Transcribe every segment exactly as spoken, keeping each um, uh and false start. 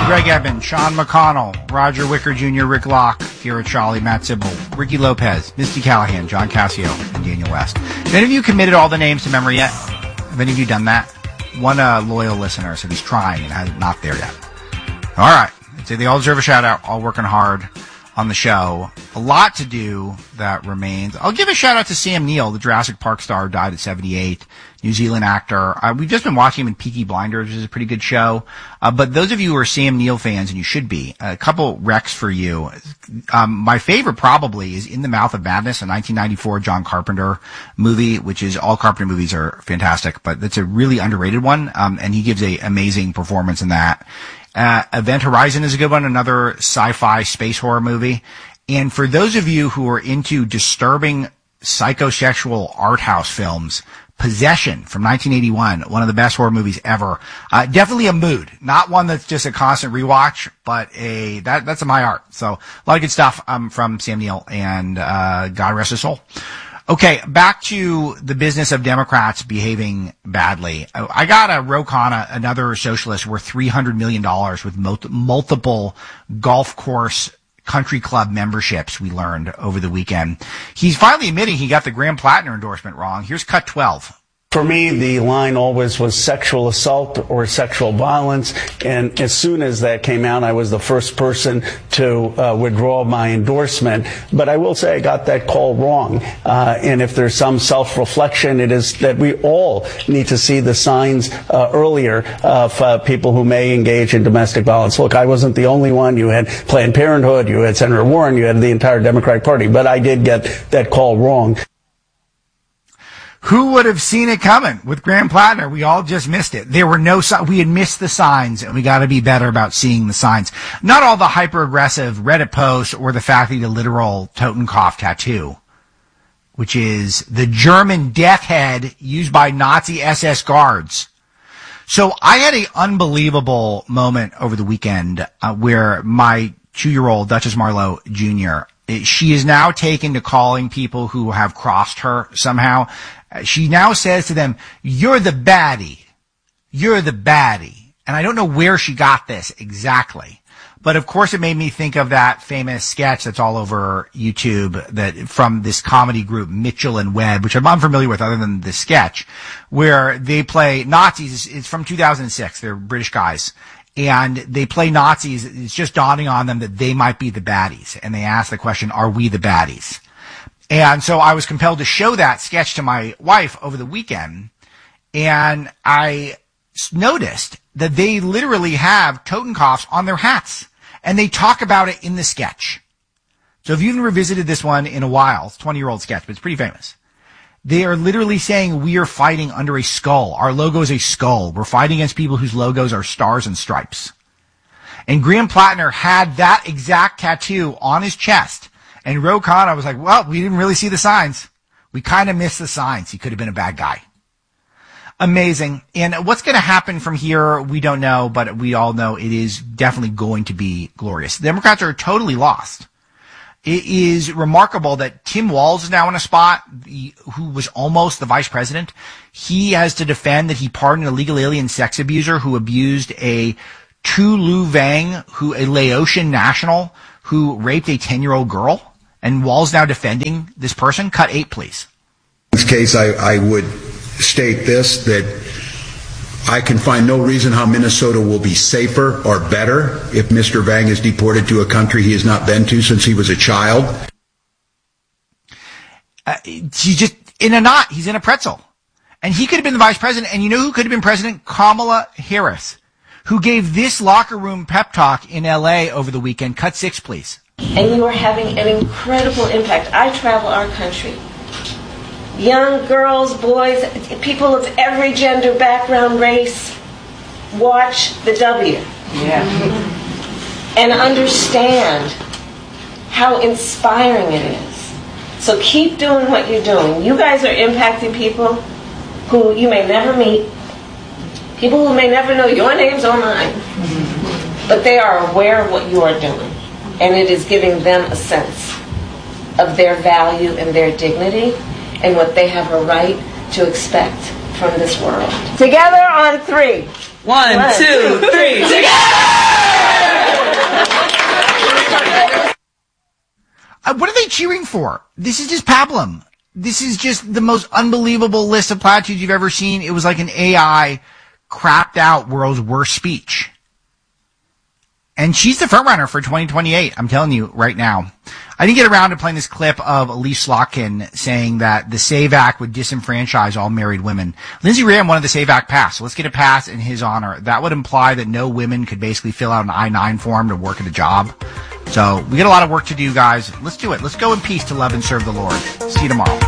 Greg Eben, Sean McConnell, Roger Wicker Junior, Rick Locke, Kira Charlie, Matt Sibbel, Ricky Lopez, Misty Callahan, John Cassio, and Daniel West. Have any of you committed all the names to memory yet? Have any of you done that? One uh, loyal listener said he's trying and has not there yet. All right. I'd say they all deserve a shout out, all working hard on the show. A lot to do that remains. I'll give a shout out to Sam Neill, the Jurassic Park star, who died at seventy-eight, New Zealand actor. Uh, we've just been watching him in Peaky Blinders, which is a pretty good show. Uh, but those of you who are Sam Neill fans, and you should be, a couple recs for you. Um, my favorite probably is In the Mouth of Madness, a nineteen ninety-four John Carpenter movie, which is, all Carpenter movies are fantastic, but it's a really underrated one. Um, and he gives a amazing performance in that. Uh, Event Horizon is a good one, another sci-fi space horror movie. And for those of you who are into disturbing psychosexual art house films, Possession from nineteen eighty-one, one of the best horror movies ever. Uh, definitely a mood, not one that's just a constant rewatch, but a, that, that's my art. So a lot of good stuff, um, from Sam Neill, and, uh, God rest his soul. Okay, back to the business of Democrats behaving badly. I got a Ro Khanna, another socialist, worth three hundred million dollars with mul- multiple golf course country club memberships, we learned over the weekend. He's finally admitting he got the Graham Plattner endorsement wrong. Here's cut twelve. For me, the line always was sexual assault or sexual violence, and as soon as that came out, I was the first person to uh, withdraw my endorsement. But I will say I got that call wrong, uh, and if there's some self-reflection, it is that we all need to see the signs uh, earlier of uh, people who may engage in domestic violence. Look, I wasn't the only one. You had Planned Parenthood, you had Senator Warren, you had the entire Democratic Party, but I did get that call wrong. Who would have seen it coming with Graham Plattner? We all just missed it. There were no, we had missed the signs, and we got to be better about seeing the signs. Not all the hyper-aggressive Reddit posts or the fact that he had a literal Totenkopf tattoo, which is the German death head used by Nazi S S guards. So I had an unbelievable moment over the weekend uh, where my two-year-old, Duchess Marlowe Junior, she is now taken to calling people who have crossed her somehow. She now says to them, "You're the baddie. You're the baddie." And I don't know where she got this exactly. But of course it made me think of that famous sketch that's all over YouTube that from this comedy group Mitchell and Webb, which I'm unfamiliar with other than the sketch, where they play Nazis. It's from two thousand six. They're British guys. And they play Nazis. It's just dawning on them that they might be the baddies. And they ask the question, are we the baddies? And so I was compelled to show that sketch to my wife over the weekend. And I noticed that they literally have Totenkopfs on their hats. And they talk about it in the sketch. So if you haven't revisited this one in a while, it's a twenty-year-old sketch, but it's pretty famous. They are literally saying we are fighting under a skull. Our logo is a skull. We're fighting against people whose logos are stars and stripes. And Graham Plattner had that exact tattoo on his chest. And Ro Khanna was like, well, we didn't really see the signs. We kind of missed the signs. He could have been a bad guy. Amazing. And what's going to happen from here, we don't know, but we all know it is definitely going to be glorious. The Democrats are totally lost. It is remarkable that Tim Walz is now in a spot, who was almost the vice president. He has to defend that he pardoned a legal alien sex abuser who abused a Tu Lu Vang, who a Laotian national, who raped a ten-year-old girl. And Walz now defending this person. Cut eight, please. In this case, I, I would state this, that I can find no reason how Minnesota will be safer or better if Mister Vang is deported to a country he has not been to since he was a child. Uh, he's just in a knot. He's in a pretzel. And he could have been the vice president. And you know who could have been president? Kamala Harris, who gave this locker room pep talk in L A over the weekend. Cut six, please. And you are having an incredible impact. I travel our country. Young girls, boys, people of every gender, background, race, watch the W. Yeah. And understand how inspiring it is. So keep doing what you're doing. You guys are impacting people who you may never meet, people who may never know your names or mine, but they are aware of what you are doing. And it is giving them a sense of their value and their dignity and what they have a right to expect from this world. Together on three. One, One two, three. Together! Uh, what are they cheering for? This is just pablum. This is just the most unbelievable list of platitudes you've ever seen. It was like an A I crapped out world's worst speech. And she's the front runner for twenty twenty-eight. I'm telling you right now. I didn't get around to playing this clip of Elise Slotkin saying that the SAVE Act would disenfranchise all married women. Lindsey Graham wanted the SAVE Act passed, so let's get it passed in his honor. That would imply that no women could basically fill out an I nine form to work at a job. So we got a lot of work to do, guys. Let's do it. Let's go in peace to love and serve the Lord. See you tomorrow.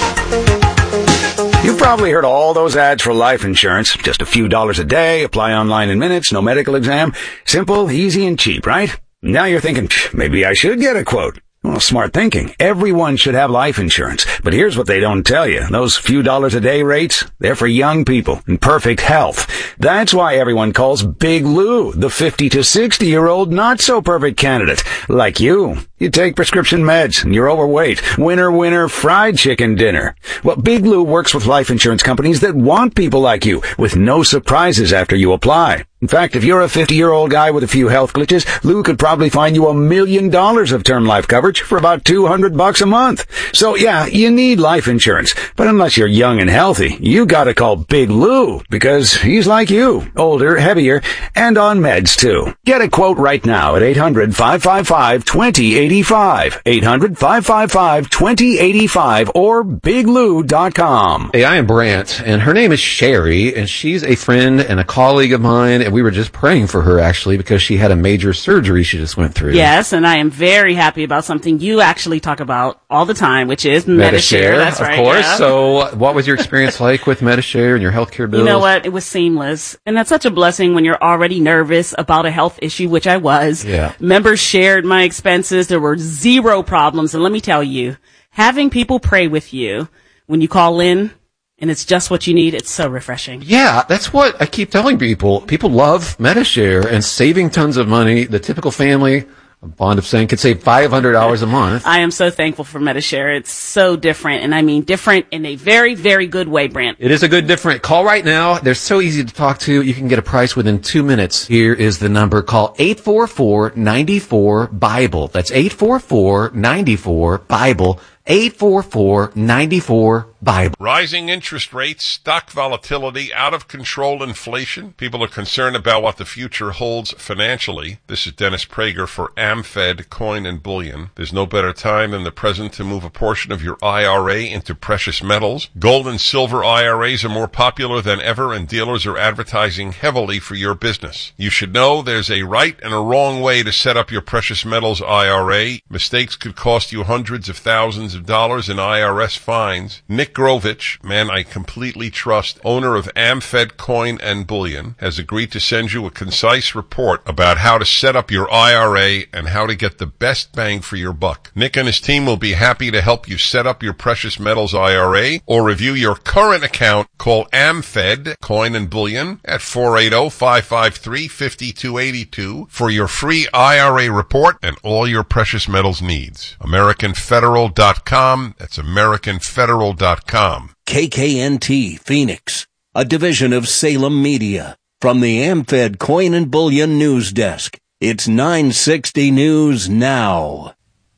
You've probably heard all those ads for life insurance. Just a few dollars a day, apply online in minutes, no medical exam. Simple, easy, and cheap, right? Now you're thinking, maybe I should get a quote. Well, smart thinking. Everyone should have life insurance. But here's what they don't tell you. Those few dollars a day rates, they're for young people in perfect health. That's why everyone calls Big Lou the fifty to sixty year old not so perfect candidate. Like you. You take prescription meds and you're overweight. Winner, winner, fried chicken dinner. Well, Big Lou works with life insurance companies that want people like you with no surprises after you apply. In fact, if you're a fifty-year-old guy with a few health glitches, Lou could probably find you a million dollars of term life coverage for about two hundred bucks a month. So yeah, you need life insurance. But unless you're young and healthy, you gotta call Big Lou because he's like you, older, heavier, and on meds too. Get a quote right now at eight hundred, five five five, two zero eight five. eight hundred, five five five, two zero eight five or big lou dot com. Hey, I am Brant, and her name is Sherry, and she's a friend and a colleague of mine, and we were just praying for her, actually, because she had a major surgery she just went through. Yes, and I am very happy about something you actually talk about all the time, which is Medi-Share. Medi-Share, That's of right, course. yeah. So what was your experience like with Medi-Share and your healthcare bills? You know what? It was seamless. And that's such a blessing when you're already nervous about a health issue, which I was. Yeah. Members shared my expenses. There were zero problems. And let me tell you, having people pray with you when you call in, and it's just what you need, it's so refreshing. Yeah, that's what I keep telling people. People love Medi-Share and saving tons of money. The typical family, I'm fond of saying, could save five hundred dollars a month. I am so thankful for Medi-Share. It's so different, and I mean different in a very, very good way, Brant. It is a good different. Call right now. They're so easy to talk to. You can get a price within two minutes. Here is the number. Call eight four four, nine four, BIBLE. That's eight four four, nine four, BIBLE. eight four four, nine four, BIBLE. Rising interest rates, stock volatility, out of control inflation. People are concerned about what the future holds financially. This is Dennis Prager for AmFed Coin and Bullion. There's no better time than the present to move a portion of your I R A into precious metals. Gold and silver I R As are more popular than ever, and dealers are advertising heavily for your business. You should know there's a right and a wrong way to set up your precious metals I R A. Mistakes could cost you hundreds of thousands of dollars in I R S fines. Nick Grovich, man I completely trust, owner of AmFed Coin and Bullion, has agreed to send you a concise report about how to set up your I R A and how to get the best bang for your buck. Nick and his team will be happy to help you set up your precious metals I R A or review your current account. Call AmFed Coin and Bullion at four eight zero, five five three, five two eight two for your free I R A report and all your precious metals needs. American Federal dot com. That's American Federal dot com. K K N T Phoenix, a division of Salem Media. From the AmFed Coin and Bullion News Desk, it's nine sixty News Now.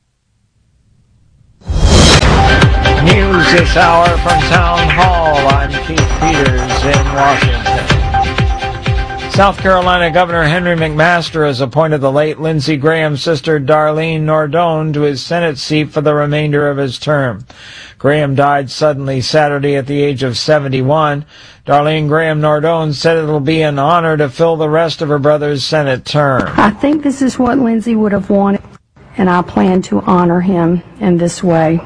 News this hour from Town Hall. I'm Keith Peters in Washington. South Carolina Governor Henry McMaster has appointed the late Lindsey Graham's sister Darlene Nordone to his Senate seat for the remainder of his term. Graham died suddenly Saturday at the age of seventy-one. Darlene Graham Nordone said it'll be an honor to fill the rest of her brother's Senate term. I think this is what Lindsey would have wanted, and I plan to honor him in this way.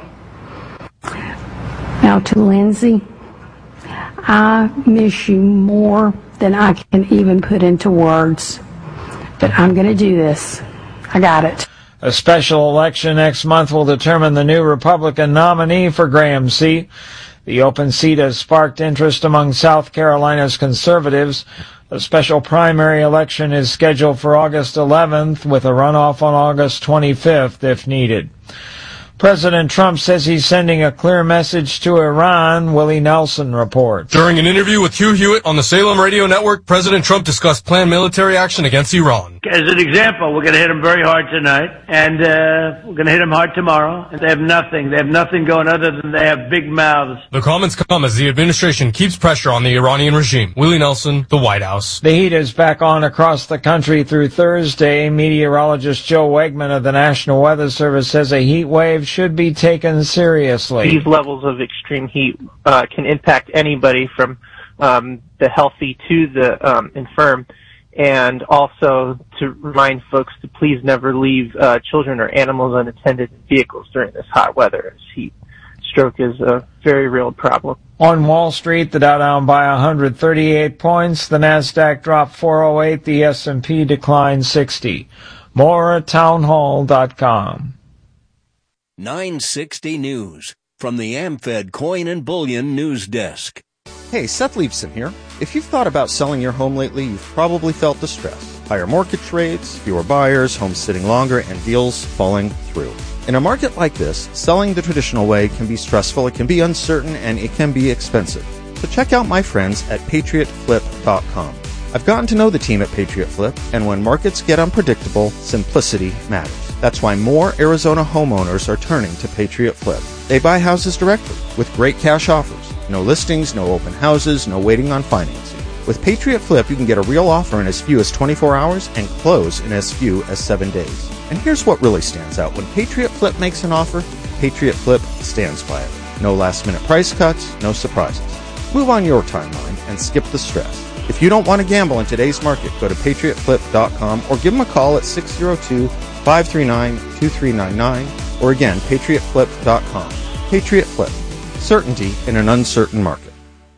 Now to Lindsey, I miss you more than I can even put into words. But I'm going to do this. I got it. A special election next month will determine the new Republican nominee for Graham's seat. The open seat has sparked interest among South Carolina's conservatives. A special primary election is scheduled for August eleventh, with a runoff on August twenty-fifth if needed. President Trump says he's sending a clear message to Iran. Willie Nelson reports. During an interview with Hugh Hewitt on the Salem Radio Network, President Trump discussed planned military action against Iran. As an example, we're going to hit them very hard tonight, and uh, we're going to hit them hard tomorrow. And they have nothing. They have nothing going other than they have big mouths. The comments come as the administration keeps pressure on the Iranian regime. Willie Nelson, the White House. The heat is back on across the country through Thursday. Meteorologist Joe Wegman of the National Weather Service says a heat wave should be taken seriously. These levels of extreme heat uh, can impact anybody from um, the healthy to the um, infirm, and also to remind folks to please never leave uh, children or animals unattended in vehicles during this hot weather, as heat stroke is a very real problem. On Wall Street, the Dow down by one hundred thirty-eight points, the Nasdaq dropped four oh eight, the S and P declined sixty. More at townhall dot com. nine sixty News from the AmFed Coin and Bullion News Desk. Hey, Seth Leibson here. If you've thought about selling your home lately, you've probably felt the stress. Higher mortgage rates, fewer buyers, homes sitting longer, and deals falling through. In a market like this, selling the traditional way can be stressful, it can be uncertain, and it can be expensive. So check out my friends at patriot flip dot com. I've gotten to know the team at Patriot Flip, and when markets get unpredictable, simplicity matters. That's why more Arizona homeowners are turning to Patriot Flip. They buy houses directly with great cash offers. No listings, no open houses, no waiting on financing. With Patriot Flip, you can get a real offer in as few as twenty-four hours and close in as few as seven days. And here's what really stands out. When Patriot Flip makes an offer, Patriot Flip stands by it. No last-minute price cuts, no surprises. Move on your timeline and skip the stress. If you don't want to gamble in today's market, go to patriot flip dot com or give them a call at six oh two, five three nine, two three nine nine or again, patriot flip dot com. Patriot Flip. Certainty in an uncertain market.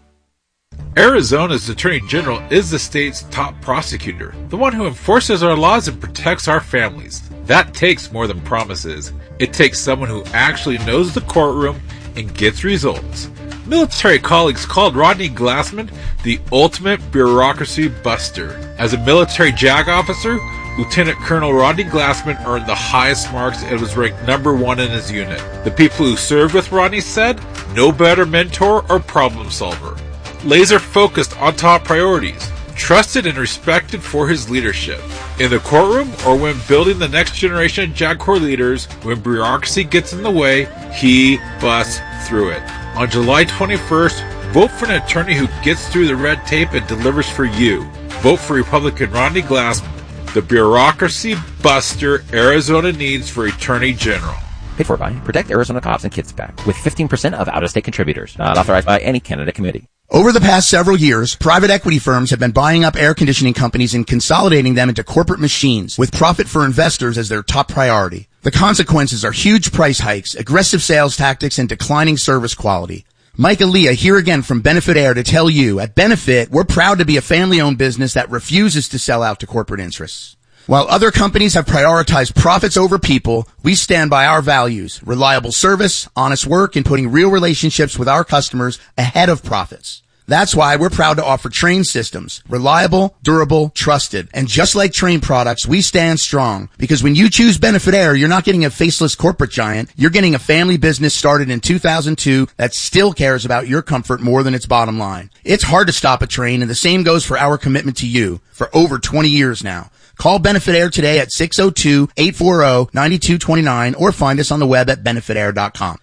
Arizona's Attorney General is the state's top prosecutor, the one who enforces our laws and protects our families. That takes more than promises. It takes someone who actually knows the courtroom and gets results. Military colleagues called Rodney Glassman the ultimate bureaucracy buster. As a military JAG officer, Lieutenant Colonel Rodney Glassman earned the highest marks and was ranked number one in his unit. The people who served with Rodney said, no better mentor or problem solver. Laser focused on top priorities, trusted and respected for his leadership. In the courtroom or when building the next generation of JAG Corps leaders, when bureaucracy gets in the way, he busts through it. On July twenty-first, vote for an attorney who gets through the red tape and delivers for you. Vote for Republican Rodney Glassman, the bureaucracy buster Arizona needs for Attorney General. Paid for by Protect Arizona Cops and Kids PAC, with fifteen percent of out-of-state contributors. Not authorized by any candidate committee. Over the past several years, private equity firms have been buying up air conditioning companies and consolidating them into corporate machines, with profit for investors as their top priority. The consequences are huge price hikes, aggressive sales tactics, and declining service quality. Mike Aaliyah here again from Benefit Air to tell you, at Benefit, we're proud to be a family-owned business that refuses to sell out to corporate interests. While other companies have prioritized profits over people, we stand by our values, reliable service, honest work, and putting real relationships with our customers ahead of profits. That's why we're proud to offer Trane systems. Reliable, durable, trusted. And just like Trane products, we stand strong. Because when you choose Benefit Air, you're not getting a faceless corporate giant. You're getting a family business started in two thousand two that still cares about your comfort more than its bottom line. It's hard to stop a train, and the same goes for our commitment to you for over twenty years now. Call Benefit Air today at six oh two, eight four zero, nine two two nine or find us on the web at benefit air dot com.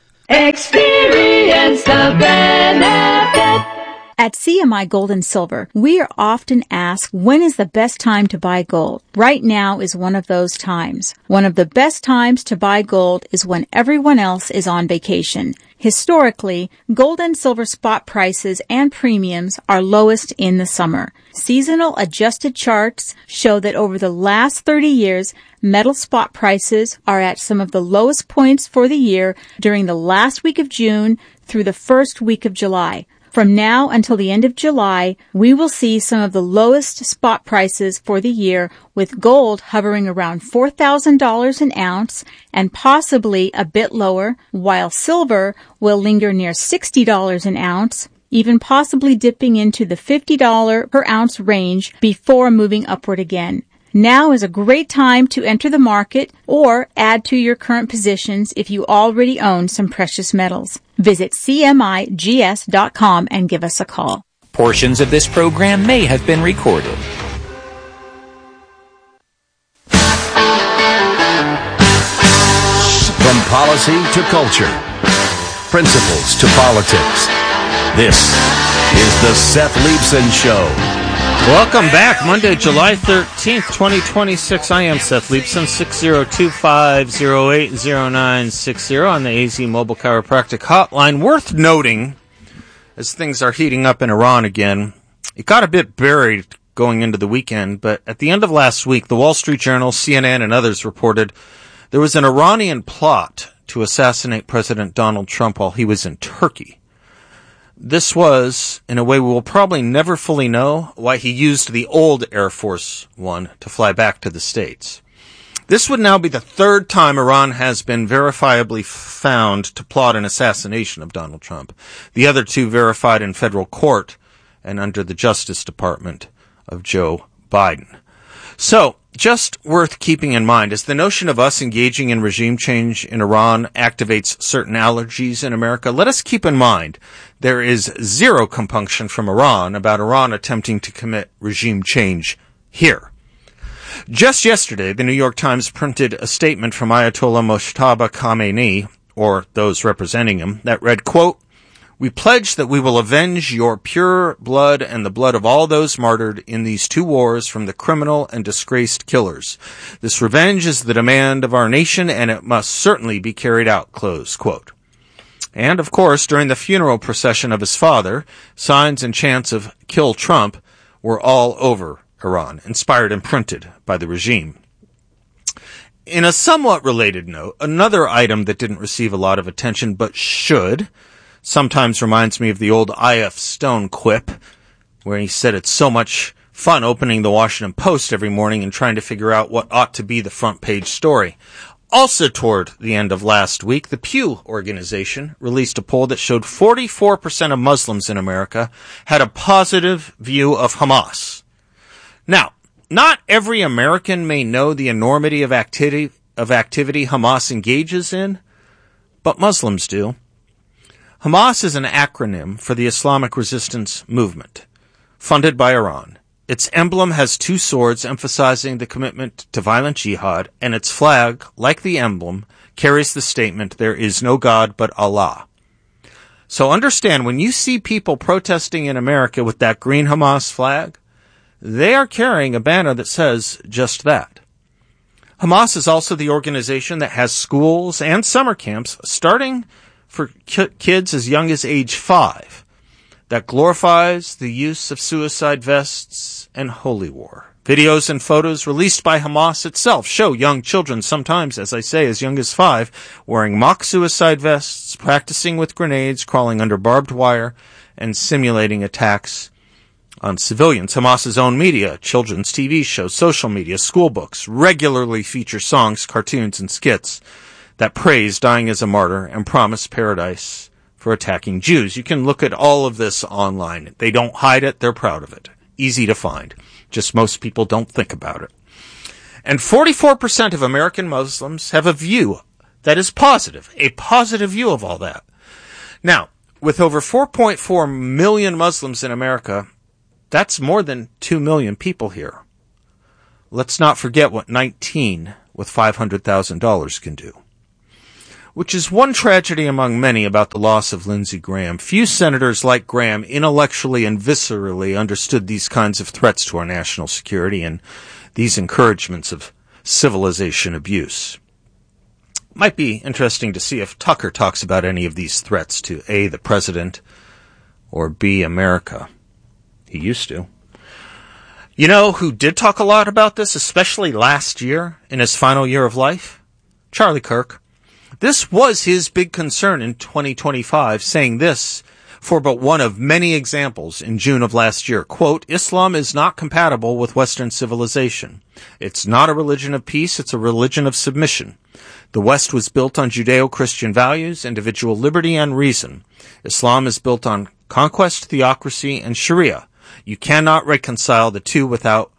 Experience the benefit. At C M I Gold and Silver, we are often asked, when is the best time to buy gold? Right now is one of those times. One of the best times to buy gold is when everyone else is on vacation. Historically, gold and silver spot prices and premiums are lowest in the summer. Seasonal adjusted charts show that over the last thirty years, metal spot prices are at some of the lowest points for the year during the last week of June through the first week of July. From now until the end of July, we will see some of the lowest spot prices for the year, with gold hovering around four thousand dollars an ounce and possibly a bit lower, while silver will linger near sixty dollars an ounce, even possibly dipping into the fifty dollars per ounce range before moving upward again. Now is a great time to enter the market or add to your current positions if you already own some precious metals. Visit C M I G S dot com and give us a call. Portions of this program may have been recorded. From policy to culture, principles to politics, this is the Seth Leibsohn Show. Welcome back. Monday, July thirteenth, twenty twenty-six. I am Seth Leibsohn, six oh two, five oh eight, oh nine six oh on the A Z Mobile Chiropractic Hotline. Worth noting, as things are heating up in Iran again, it got a bit buried going into the weekend, but at the end of last week, the Wall Street Journal, C N N, and others reported there was an Iranian plot to assassinate President Donald Trump while he was in Turkey. This was, in a way we will probably never fully know, why he used the old Air Force One to fly back to the States. This would now be the third time Iran has been verifiably found to plot an assassination of Donald Trump. The other two verified in federal court and under the Justice Department of Joe Biden. So, just worth keeping in mind is the notion of us engaging in regime change in Iran activates certain allergies in America. Let us keep in mind there is zero compunction from Iran about Iran attempting to commit regime change here. Just yesterday, the New York Times printed a statement from Ayatollah Mojtaba Khamenei, or those representing him, that read, quote, "We pledge that we will avenge your pure blood and the blood of all those martyred in these two wars from the criminal and disgraced killers. This revenge is the demand of our nation, and it must certainly be carried out," close quote. And, of course, during the funeral procession of his father, signs and chants of "Kill Trump" were all over Iran, inspired and printed by the regime. In a somewhat related note, another item that didn't receive a lot of attention but should sometimes reminds me of the old I F Stone quip, where he said it's so much fun opening the Washington Post every morning and trying to figure out what ought to be the front page story. Also toward the end of last week, the Pew organization released a poll that showed forty-four percent of Muslims in America had a positive view of Hamas. Now, not every American may know the enormity of activity, of activity Hamas engages in, but Muslims do. Hamas is an acronym for the Islamic Resistance Movement, funded by Iran. Its emblem has two swords emphasizing the commitment to violent jihad, and its flag, like the emblem, carries the statement, "There is no God but Allah." So understand, when you see people protesting in America with that green Hamas flag, they are carrying a banner that says just that. Hamas is also the organization that has schools and summer camps starting for ki- kids as young as age five that glorifies the use of suicide vests and holy war. Videos and photos released by Hamas itself show young children, sometimes, as I say, as young as five, wearing mock suicide vests, practicing with grenades, crawling under barbed wire, and simulating attacks on civilians. Hamas's own media, children's T V shows, social media, school books regularly feature songs, cartoons, and skits that praise dying as a martyr and promise paradise for attacking Jews. You can look at all of this online. They don't hide it. They're proud of it. Easy to find. Just most people don't think about it. And forty-four percent of American Muslims have a view that is positive, a positive view of all that. Now, with over four point four million Muslims in America, that's more than two million people here. Let's not forget what nineteen with five hundred thousand dollars can do. Which is one tragedy among many about the loss of Lindsey Graham. Few senators like Graham intellectually and viscerally understood these kinds of threats to our national security and these encouragements of civilization abuse. Might be interesting to see if Tucker talks about any of these threats to A, the president, or B, America. He used to. You know who did talk a lot about this, especially last year in his final year of life? Charlie Kirk. This was his big concern in twenty twenty-five, saying this for but one of many examples in June of last year. Quote, "Islam is not compatible with Western civilization. It's not a religion of peace, it's a religion of submission. The West was built on Judeo-Christian values, individual liberty, and reason. Islam is built on conquest, theocracy, and Sharia. You cannot reconcile the two without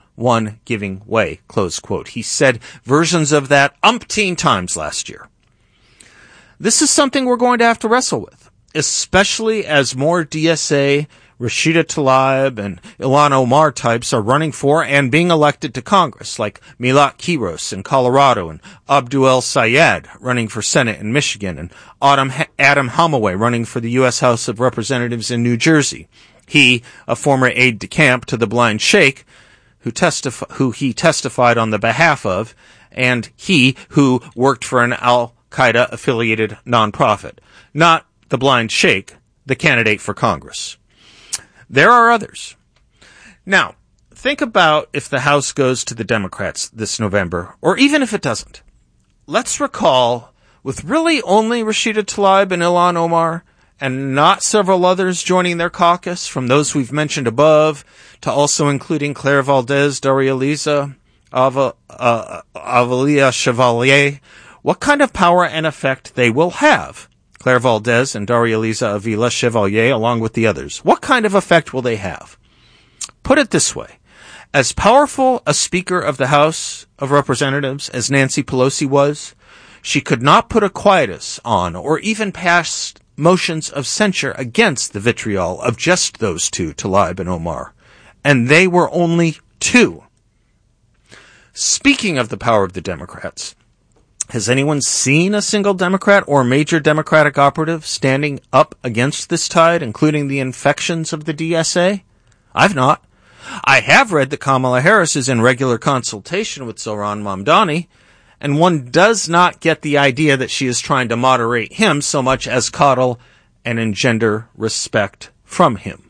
one giving way, close quote. He said versions of that umpteen times last year. This is something we're going to have to wrestle with, especially as more D S A, Rashida Tlaib, and Ilhan Omar types are running for and being elected to Congress, like Milat Kiros in Colorado and Abdul El Sayed running for Senate in Michigan, and Adam, Adam Hamaway running for the U S House of Representatives in New Jersey. He, a former aide-de-camp to the blind sheikh, who, testif- who he testified on the behalf of, and he who worked for an Al-Qaeda-affiliated nonprofit. Not the blind sheikh, the candidate for Congress. There are others. Now, think about if the House goes to the Democrats this November, or even if it doesn't. Let's recall, with really only Rashida Tlaib and Ilhan Omar, and not several others joining their caucus, from those we've mentioned above, to also including Claire Valdez, Daria Liza, Ava, uh, Avalia Chevalier, what kind of power and effect they will have. Claire Valdez and Daria Liza Avila Chevalier, along with the others. What kind of effect will they have? Put it this way. As powerful a Speaker of the House of Representatives as Nancy Pelosi was, she could not put a quietus on or even pass motions of censure against the vitriol of just those two, Tlaib and Omar. And they were only two. Speaking of the power of the Democrats, has anyone seen a single Democrat or major Democratic operative standing up against this tide, including the infections of the D S A? I've not. I have read that Kamala Harris is in regular consultation with Zohran Mamdani, and one does not get the idea that she is trying to moderate him so much as coddle and engender respect from him.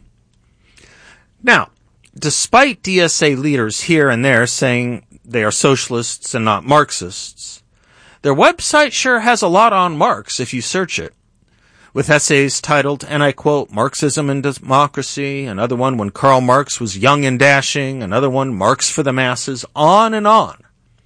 Now, despite D S A leaders here and there saying they are socialists and not Marxists, their website sure has a lot on Marx if you search it, with essays titled, and I quote, Marxism and Democracy, another one, When Karl Marx Was Young and Dashing, another one, Marx for the Masses, on and on.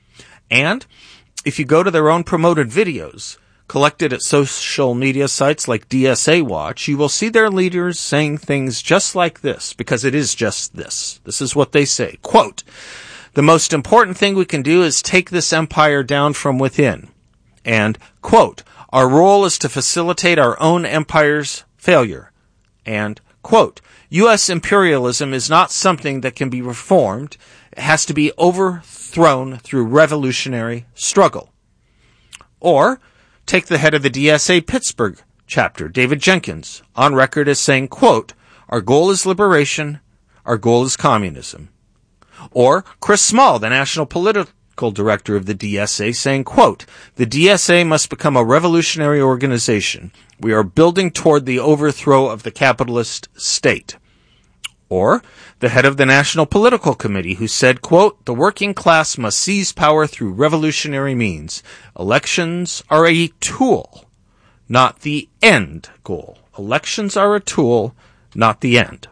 And if you go to their own promoted videos, collected at social media sites like D S A Watch, you will see their leaders saying things just like this, because it is just this. This is what they say. Quote, the most important thing we can do is take this empire down from within. And, quote, our role is to facilitate our own empire's failure. And, quote, U S imperialism is not something that can be reformed. It has to be overthrown through revolutionary struggle. Or, take the head of the D S A Pittsburgh chapter, David Jenkins, on record as saying, quote, our goal is liberation, our goal is communism. Or Chris Small, the national political director of the D S A, saying, quote, the D S A must become a revolutionary organization. We are building toward the overthrow of the capitalist state. Or the head of the National Political Committee, who said, quote, the working class must seize power through revolutionary means. Elections are a tool, not the end goal. Elections are a tool, not the end.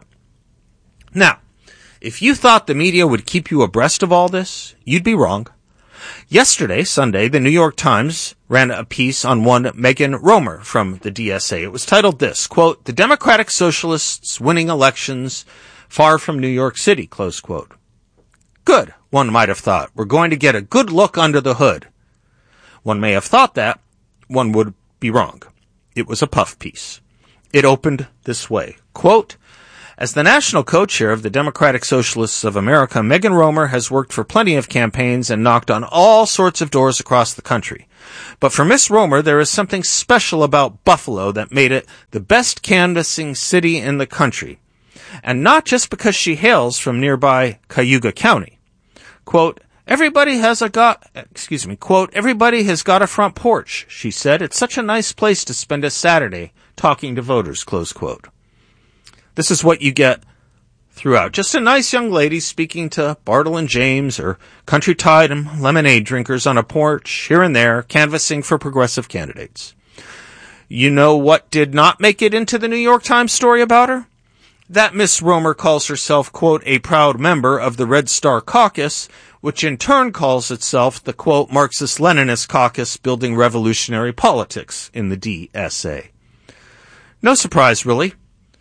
Now, if you thought the media would keep you abreast of all this, you'd be wrong. Yesterday, Sunday, the New York Times ran a piece on one Megan Romer from the D S A. It was titled this, quote, the Democratic Socialists winning elections far from New York City, close quote. Good, one might have thought. We're going to get a good look under the hood. One may have thought that. One would be wrong. It was a puff piece. It opened this way, quote, as the national co-chair of the Democratic Socialists of America, Megan Romer has worked for plenty of campaigns and knocked on all sorts of doors across the country. But for Miss Romer, there is something special about Buffalo that made it the best canvassing city in the country. And not just because she hails from nearby Cayuga County. Quote, everybody has a got, excuse me, quote, everybody has got a front porch, she said. It's such a nice place to spend a Saturday talking to voters, close quote. This is what you get throughout. Just a nice young lady speaking to Bartle and James or Country Tide and lemonade drinkers on a porch here and there, canvassing for progressive candidates. You know what did not make it into the New York Times story about her? That Miss Romer calls herself, quote, a proud member of the Red Star Caucus, which in turn calls itself the, quote, Marxist-Leninist caucus building revolutionary politics in the D S A. No surprise, really.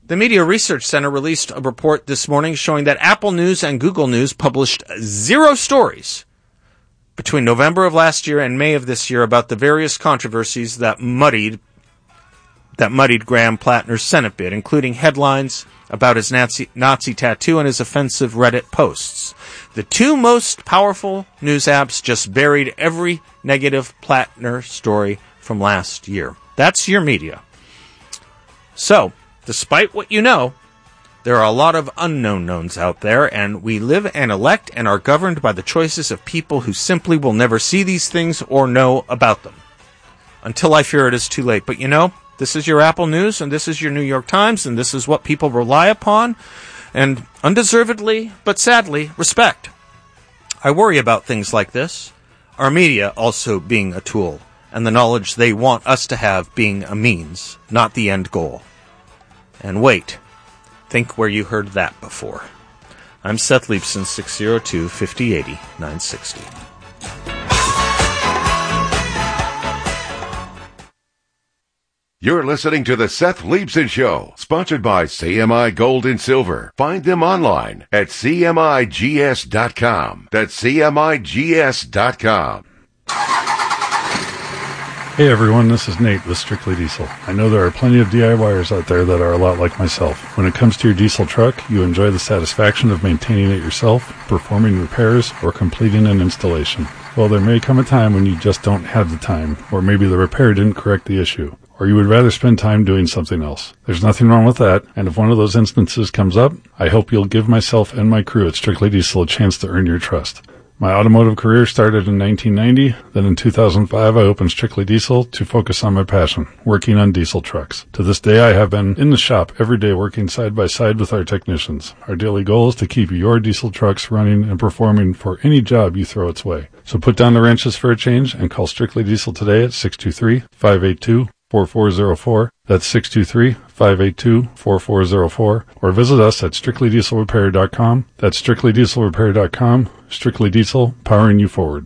The Media Research Center released a report this morning showing that Apple News and Google News published zero stories between November of last year and May of this year about the various controversies that muddied that muddied Graham Plattner's Senate bid, including headlines about his Nazi, Nazi tattoo and his offensive Reddit posts. The two most powerful news apps just buried every negative Plattner story from last year. That's your media. So, despite what you know, there are a lot of unknown knowns out there, and we live and elect and are governed by the choices of people who simply will never see these things or know about them. Until I fear it is too late. But you know, this is your Apple News, and this is your New York Times, and this is what people rely upon, and undeservedly, but sadly, respect. I worry about things like this, our media also being a tool, and the knowledge they want us to have being a means, not the end goal. And wait, think where you heard that before. I'm Seth Leibson, six oh two, five oh eight oh, nine sixty. You're listening to the Seth Leibson Show, sponsored by C M I Gold and Silver. Find them online at C M I G S dot com. That's C M I G S dot com. Hey everyone, this is Nate with Strictly Diesel. I know there are plenty of DIYers out there that are a lot like myself. When it comes to your diesel truck, you enjoy the satisfaction of maintaining it yourself, performing repairs, or completing an installation. Well, there may come a time when you just don't have the time, or maybe the repair didn't correct the issue, or you would rather spend time doing something else. There's nothing wrong with that, and if one of those instances comes up, I hope you'll give myself and my crew at Strictly Diesel a chance to earn your trust. My automotive career started in nineteen ninety, then in two thousand five I opened Strictly Diesel to focus on my passion, working on diesel trucks. To this day I have been in the shop every day working side by side with our technicians. Our daily goal is to keep your diesel trucks running and performing for any job you throw its way. So put down the wrenches for a change and call Strictly Diesel today at six two three, five eight two, four four zero four. That's six two three, five eight two, four four zero four. Or visit us at strictly diesel repair dot com. That's strictly diesel repair dot com. Strictly Diesel, powering you forward.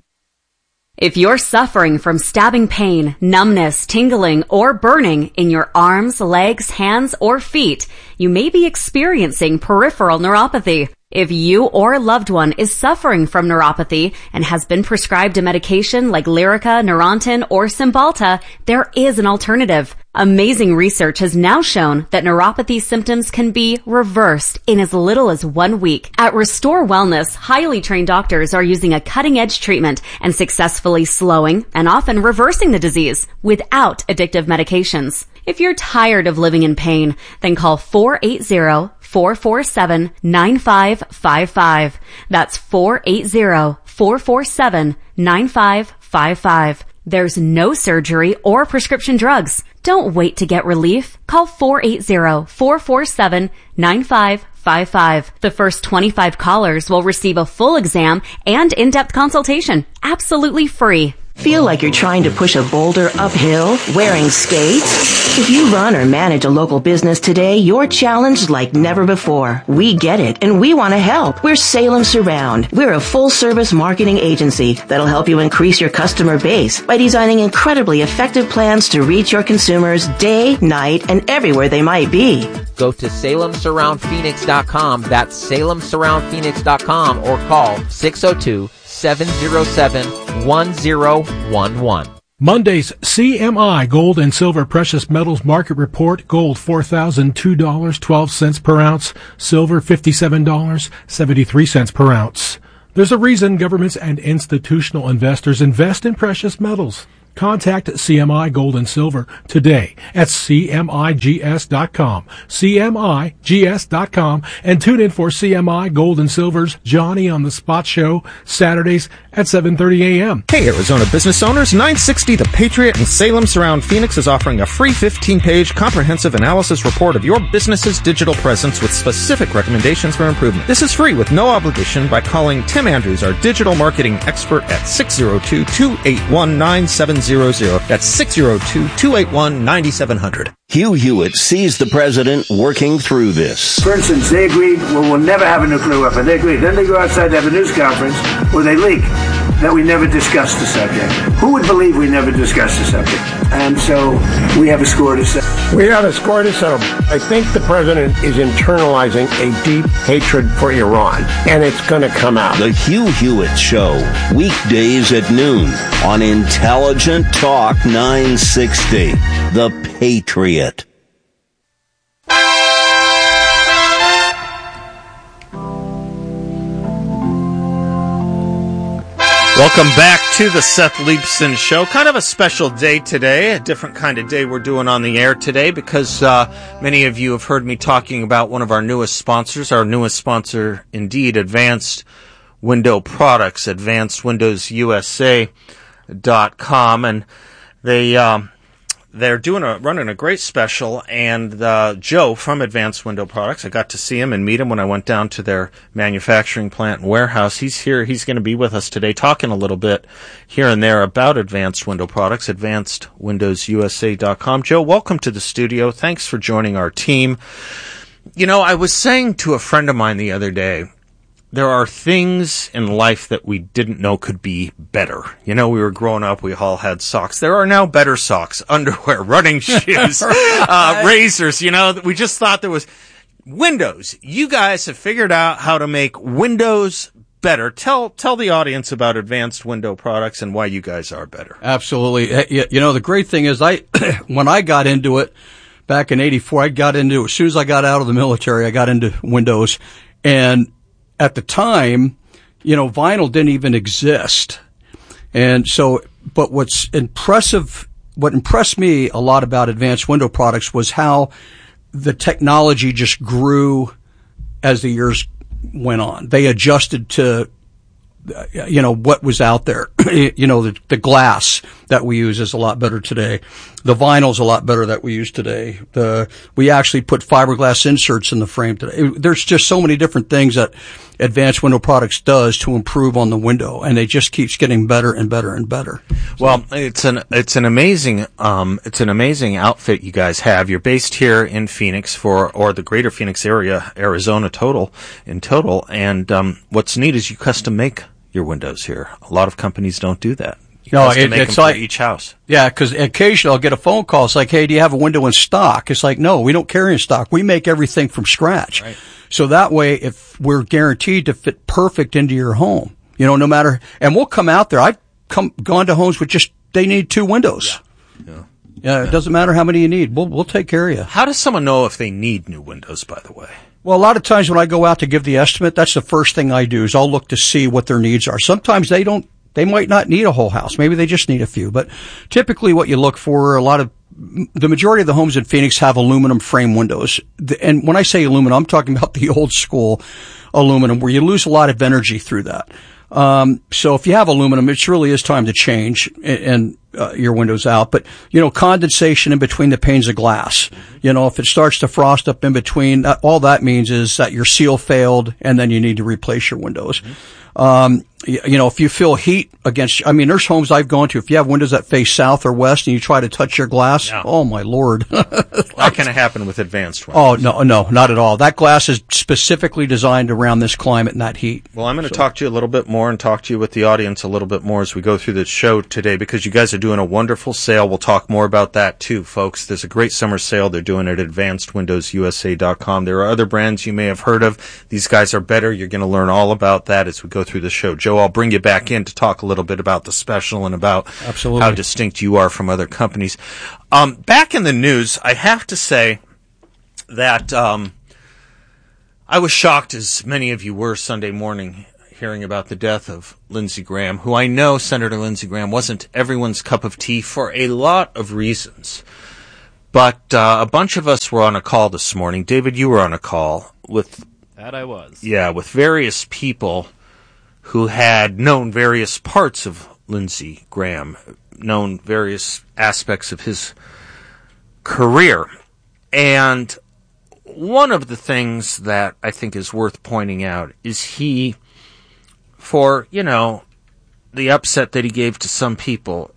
If you're suffering from stabbing pain, numbness, tingling, or burning in your arms, legs, hands, or feet, you may be experiencing peripheral neuropathy. If you or a loved one is suffering from neuropathy and has been prescribed a medication like Lyrica, Neurontin, or Cymbalta, there is an alternative. Amazing research has now shown that neuropathy symptoms can be reversed in as little as one week. At Restore Wellness, highly trained doctors are using a cutting-edge treatment and successfully slowing and often reversing the disease without addictive medications. If you're tired of living in pain, then call four eight zero, four four seven, nine five five five. That's four eight zero, four four seven, nine five five five. There's no surgery or prescription drugs. Don't wait to get relief. Call four eight zero, four four seven, nine five five five. The first twenty-five callers will receive a full exam and in-depth consultation, absolutely free. Feel like you're trying to push a boulder uphill wearing skates? If you run or manage a local business today, you're challenged like never before. We get it, and we want to help. We're Salem Surround. We're a full-service marketing agency that'll help you increase your customer base by designing incredibly effective plans to reach your consumers day, night, and everywhere they might be. Go to salem surround phoenix dot com. That's salem surround phoenix dot com or call six oh two, seven oh seven, one oh one one. Monday's C M I Gold and Silver Precious Metals Market Report. Gold four thousand two dollars and twelve cents per ounce. Silver fifty-seven dollars and seventy-three cents per ounce. There's a reason governments and institutional investors invest in precious metals. Contact C M I Gold and Silver today at C M I G S dot com, C M I G S dot com, and tune in for C M I Gold and Silver's Johnny on the Spot show Saturdays at seven thirty a.m. Hey Arizona business owners, nine sixty The Patriot in Salem Surround Phoenix is offering a free fifteen-page comprehensive analysis report of your business's digital presence with specific recommendations for improvement. This is free with no obligation by calling Tim Andrews, our digital marketing expert, at six oh two, two eight one, nine seven zero zero. That's six oh two, two eight one, nine seven zero zero. Hugh Hewitt sees the president working through this. For instance, they agreed, well, we'll never have a nuclear weapon. They agreed. Then they go outside to have a news conference where they leak. that we never discussed the subject. Who would believe we never discussed the subject? And so we have a score to settle. We have a score to settle. I think the president is internalizing a deep hatred for Iran, and it's going to come out. The Hugh Hewitt Show, weekdays at noon on Intelligent Talk nine sixty, The Patriot. Welcome back to the Seth Leibson Show. Kind of a special day today, a different kind of day we're doing on the air today because uh, many of you have heard me talking about one of our newest sponsors, our newest sponsor indeed, Advanced Window Products, advanced windows u s a dot com, and they um, they're doing a running a great special. And uh, Joe from Advanced Window Products, I got to see him and meet him when I went down to their manufacturing plant and warehouse. He's here. He's going to be with us today, talking a little bit here and there about Advanced Window Products, advanced windows u s a dot com. Joe, welcome to the studio. Thanks for joining our team. You know, I was saying to a friend of mine the other day, there are things in life that we didn't know could be better. You know, we were growing up, we all had socks. There are now better socks, underwear, running shoes, right. uh, razors. You know, we just thought there was windows. You guys have figured out how to make windows better. Tell tell the audience about Advanced Window Products and why you guys are better. Absolutely. You know, the great thing is, I when I got into it back in eighty-four, I got into it as soon as I got out of the military. I got into windows, and at the time, you know, vinyl didn't even exist. And so, but what's impressive, what impressed me a lot about Advanced Window Products was how the technology just grew as the years went on. They adjusted to, you know, what was out there. You know, the, the glass that we use is a lot better today. The vinyl's a lot better that we use today. The, we actually put fiberglass inserts in the frame today. There's just so many different things that Advanced Window Products does to improve on the window, and it just keeps getting better and better and better. Well, it's an it's an amazing um it's an amazing outfit you guys have. You're based here in Phoenix for or the greater Phoenix area, Arizona total in total, and um what's neat is you custom make your windows here. A lot of companies don't do that. You no, custom it, make it's them like for each house. Yeah, because occasionally I'll get a phone call. It's like, hey, do you have a window in stock? It's like, no, we don't carry in stock. We make everything from scratch. Right. So that way, if we're guaranteed to fit perfect into your home, you know, no matter, and we'll come out there. I've come gone to homes with just they need two windows. Yeah. Yeah. Yeah, it doesn't matter how many you need. We'll we'll take care of you. How does someone know if they need new windows, by the way? Well, a lot of times when I go out to give the estimate, that's the first thing I do is I'll look to see what their needs are. Sometimes they don't, they might not need a whole house. Maybe they just need a few. But typically what you look for, a lot of, the majority of the homes in Phoenix have aluminum frame windows. And when I say aluminum, I'm talking about the old school aluminum where you lose a lot of energy through that. Um, so if you have aluminum, it really is time to change and, and uh, your windows out. But, you know, condensation in between the panes of glass. You know, if it starts to frost up in between, that, all that means is that your seal failed and then you need to replace your windows. Mm-hmm. Um, you, you know, if you feel heat against, I mean, there's homes I've gone to, if you have windows that face south or west and you try to touch your glass, yeah. Oh my Lord. That can happen with advanced windows. Oh, no, no, not at all. That glass is specifically designed around this climate and that heat. Well, I'm going to so. talk to you a little bit more and talk to you with the audience a little bit more as we go through the show today because you guys are doing a wonderful sale. We'll talk more about that too, folks. There's a great summer sale they're doing at advanced windows u s a dot com. There are other brands you may have heard of. These guys are better. You're going to learn all about that as we go through the show. Joe, I'll bring you back in to talk a little bit about the special and about Absolutely. how distinct you are from other companies. Um, back in the news, I have to say that um, I was shocked, as many of you were Sunday morning, hearing about the death of Lindsey Graham, who I know, Senator Lindsey Graham, wasn't everyone's cup of tea for a lot of reasons. But uh, a bunch of us were on a call this morning. David, you were on a call with... That I was. Yeah, with various people who had known various parts of Lindsey Graham, known various aspects of his career. And one of the things that I think is worth pointing out is he, for, you know, the upset that he gave to some people,